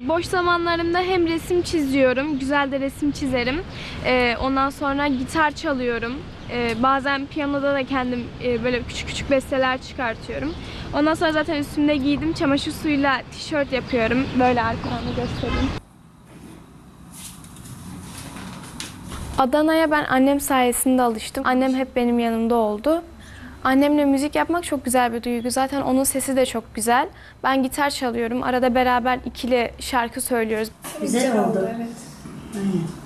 Boş zamanlarımda hem resim çiziyorum, güzel de resim çizerim. Ondan sonra gitar çalıyorum. Bazen piyanoda da kendim böyle küçük küçük besteler çıkartıyorum. Ondan sonra zaten üstümde giydim, çamaşır suyuyla tişört yapıyorum. Böyle arkamda göstereyim. Adana'ya ben annem sayesinde alıştım. Annem hep benim yanımda oldu. Annemle müzik yapmak çok güzel bir duygu. Zaten onun sesi de çok güzel. Ben gitar çalıyorum. Arada beraber ikili şarkı söylüyoruz. Güzel oldu. Evet. Aynen.